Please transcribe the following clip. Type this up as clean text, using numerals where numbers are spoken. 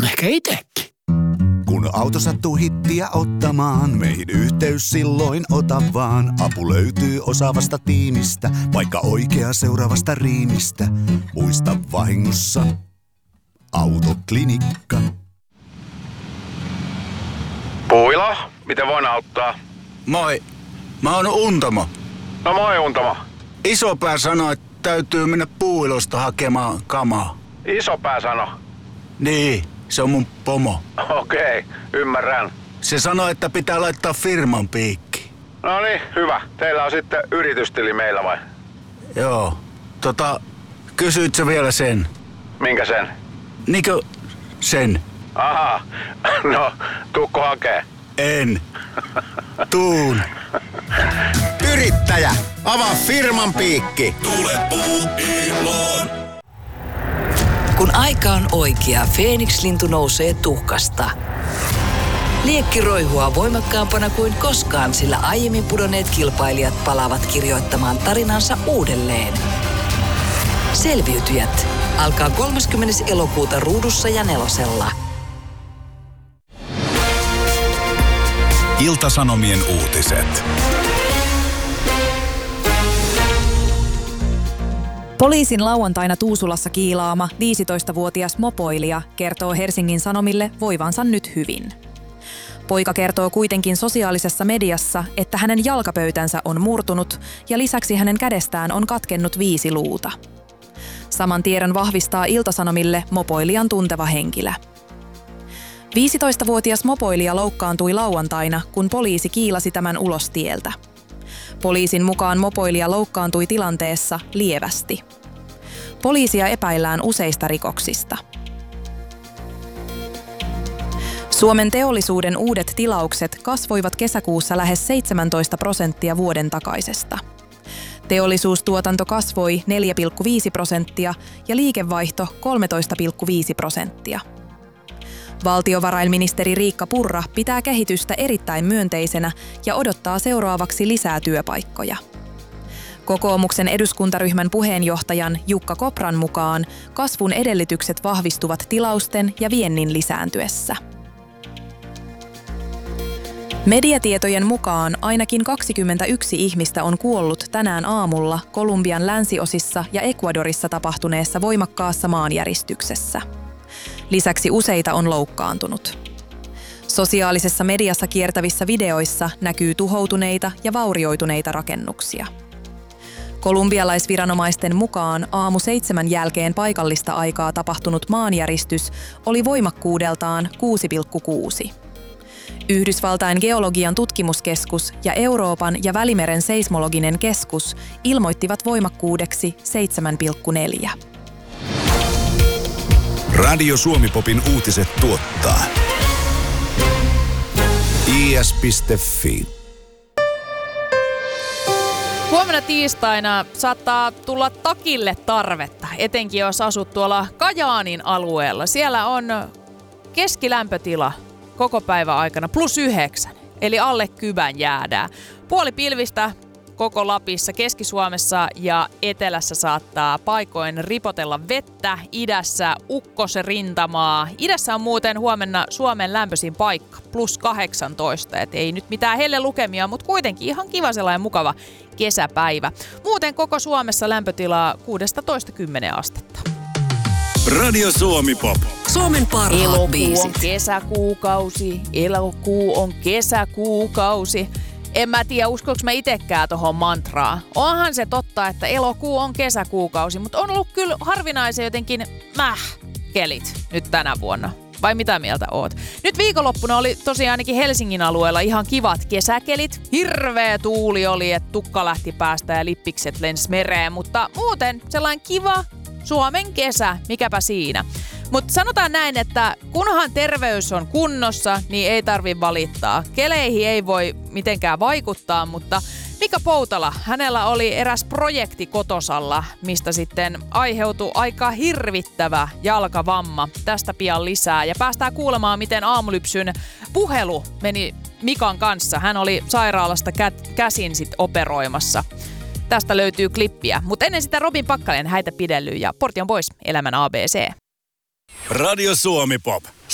ehkä itsekin. Kun auto sattuu hittiä ottamaan, meihin yhteys silloin ota vaan. Apu löytyy osaavasta tiimistä, vaikka oikea seuraavasta riimistä. Muista vahingossa Autoklinikka. Puila, miten voin auttaa? Moi, mä oon Untamo. No moi Untamo. Isopää sanoi, että täytyy mennä Puuilosta hakemaan kamaa. Isopää sano. Niin, se on mun pomo. Okei, ymmärrän. Se sanoi, että pitää laittaa firman piikki. No niin, hyvä. Teillä on sitten yritystili meillä vai? Joo, kysyit sä vielä sen? Minkä sen? Niinkö sen? Aha, no tuukko hakee? En. Tuun. Yrittäjä, avaa firman piikki. Tule Puuiloon. Kun aika on oikea, Feeniks-lintu nousee tuhkasta. Liekki roihua voimakkaampana kuin koskaan, sillä aiemmin pudonneet kilpailijat palaavat kirjoittamaan tarinansa uudelleen. Selviytyjät alkaa 30. elokuuta Ruudussa ja Nelosella. Ilta-Sanomien uutiset. Poliisin lauantaina Tuusulassa kiilaama 15-vuotias mopoilija kertoo Helsingin Sanomille voivansa nyt hyvin. Poika kertoo kuitenkin sosiaalisessa mediassa, että hänen jalkapöytänsä on murtunut ja lisäksi hänen kädestään on katkennut 5 luuta. Saman tiedon vahvistaa Ilta-Sanomille mopoilijan tunteva henkilö. 15-vuotias mopoilija loukkaantui lauantaina, kun poliisi kiilasi tämän ulos tieltä. Poliisin mukaan mopoilija loukkaantui tilanteessa lievästi. Poliisia epäillään useista rikoksista. Suomen teollisuuden uudet tilaukset kasvoivat kesäkuussa lähes 17% vuoden takaisesta. Teollisuustuotanto kasvoi 4,5% ja liikevaihto 13,5%. Valtiovarainministeri Riikka Purra pitää kehitystä erittäin myönteisenä ja odottaa seuraavaksi lisää työpaikkoja. Kokoomuksen eduskuntaryhmän puheenjohtajan Jukka Kopran mukaan kasvun edellytykset vahvistuvat tilausten ja viennin lisääntyessä. Mediatietojen mukaan ainakin 21 ihmistä on kuollut tänään aamulla Kolumbian länsiosissa ja Ecuadorissa tapahtuneessa voimakkaassa maanjäristyksessä. Lisäksi useita on loukkaantunut. Sosiaalisessa mediassa kiertävissä videoissa näkyy tuhoutuneita ja vaurioituneita rakennuksia. Kolumbialaisviranomaisten mukaan aamu 7 jälkeen paikallista aikaa tapahtunut maanjäristys oli voimakkuudeltaan 6,6. Yhdysvaltain geologian tutkimuskeskus ja Euroopan ja Välimeren seismologinen keskus ilmoittivat voimakkuudeksi 7,4. Radio Suomi-popin uutiset tuottaa is.fi. Huomenna tiistaina saattaa tulla takille tarvetta, etenkin jos asut tuolla Kajaanin alueella. Siellä on keskilämpötila koko päivän aikana +9, eli alle kybän jäädään. Puolipilvistä koko Lapissa, Keski-Suomessa ja etelässä saattaa paikoin ripotella vettä, idässä ukkosrintamaa. Idässä on muuten huomenna Suomen lämpöisin paikka, +18, et ei nyt mitään hellelukemia, mutta kuitenkin ihan kiva sellainen mukava kesäpäivä. Muuten koko Suomessa lämpötilaa 6-10 astetta. Radio Suomi-pop. Suomen parhaat biisit. Elokuu on kesäkuukausi. En mä tiedä, uskoinko mä itekään tohon mantraan. Onhan se totta, että elokuu on kesäkuukausi, mutta on ollut kyllä harvinaisen jotenkin kelit nyt tänä vuonna. Vai mitä mieltä oot? Nyt viikonloppuna oli tosiaan ainakin Helsingin alueella ihan kivat kesäkelit. Hirveä tuuli oli, että tukka lähti päästä ja lippikset lensi mereen, mutta muuten sellainen kiva Suomen kesä, mikäpä siinä. Mutta sanotaan näin, että kunhan terveys on kunnossa, niin ei tarvi valittaa. Keleihin ei voi mitenkään vaikuttaa, mutta Mika Poutala, hänellä oli eräs projekti kotosalla, mistä sitten aiheutui aika hirvittävä jalkavamma. Tästä pian lisää ja päästään kuulemaan, miten aamulypsyn puhelu meni Mikan kanssa. Hän oli sairaalasta käsin sit operoimassa. Tästä löytyy klippiä, mutta ennen sitä Robin Pakkalen häitä pidellyt ja Portion pois, elämän ABC. Radio Suomi-pop.